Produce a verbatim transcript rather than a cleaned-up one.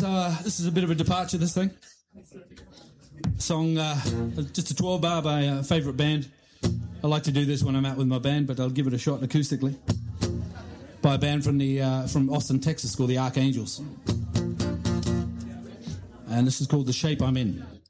is uh, this is a bit of a departure, this thing. Song, uh, just a twelve bar by a favourite band. I like to do this when I'm out with my band, but I'll give it a shot acoustically. By a band from the uh, from Austin, Texas, called the Archangels. And this is called The Shape I'm In.